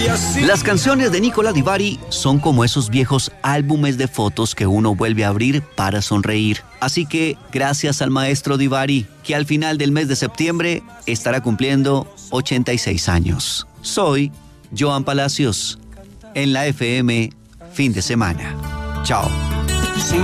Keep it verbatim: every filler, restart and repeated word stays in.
Las canciones de Nicola Di Bari son como esos viejos álbumes de fotos que uno vuelve a abrir para sonreír. Así que gracias al maestro Di Bari, que al final del mes de septiembre estará cumpliendo ochenta y seis años. Soy Joan Palacios, en la F M Fin de Semana. Chao.